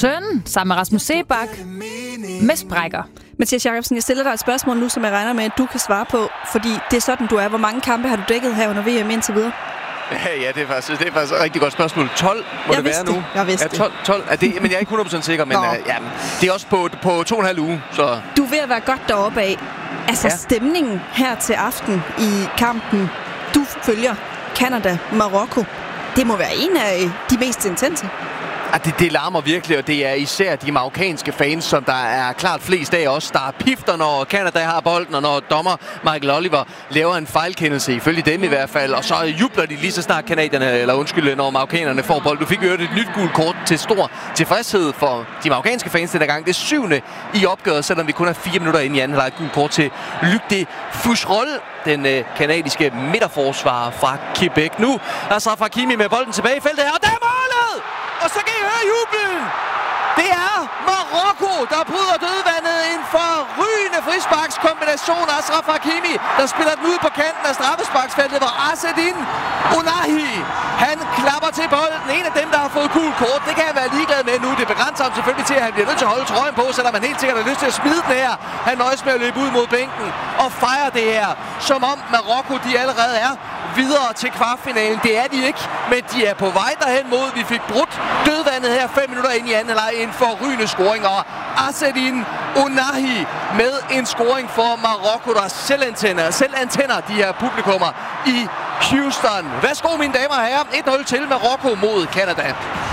søn sammen med Rasmus Seebach med sprækker. Mathias Jacobsen, jeg stiller dig et spørgsmål nu, som jeg regner med, at du kan svare på, fordi det er sådan, du er. Hvor mange kampe har du dækket her under VM indtil videre? Ja, det er faktisk et rigtig godt spørgsmål. 12 må det være nu. Jeg vidste det. 12 er det, men jeg er ikke 100% sikker, men det er også på 2,5 uge. Så. Du er ved at være godt deroppe af. Altså stemningen her til aften i kampen, du følger Canada-Marokko, det må være en af de mest intense. Det larmer virkelig, og det er især de marokkanske fans, som der er klart flest af os, der pifter, når Canada har bolden, og når dommer Michael Oliver laver en fejlkendelse, ifølge dem i hvert fald, og så jubler de lige så snart når marokkanerne får bolden. Du fik jo et nyt gult kort til stor tilfredshed for de marokkanske fans denne gang. Det er 7. i opgøret, selvom vi kun er 4 minutter inde i anden halvleg. Gult kort til Luc de Foucherolles, den kanadiske midterforsvarer fra Quebec. Nu er Achraf Hakimi med bolden tilbage i feltet her, og der er målet! Og så kan I høre jublen! Det er Marokko, der bryder dødvandet. En forrygende frisparkskombination af Achraf Hakimi, der spiller den ud på kanten af straffesparksfeltet, hvor Azzedine Ounahi, han klapper til bolden. En af dem, der har fået gult kort, det kan jeg være ligeglad med nu. Det begrænser ham selvfølgelig til, at han bliver nødt til at holde trøjen på, selvom man helt sikkert har lyst til at smide den her. Han nøjes med at løbe ud mod bænken og fejre det her, som om Marokko de allerede er videre til kvartfinalen. Det er de ikke, men de er på vej derhen mod. Vi fik brudt dødvandet her 5 minutter ind i anden halvleg. En forrygende scoring, og Azzedine Ounahi med en scoring for Marokko, der selv antænder de her publikummer i Houston. Værsgo, mine damer og herrer. 1-0 til Marokko mod Canada.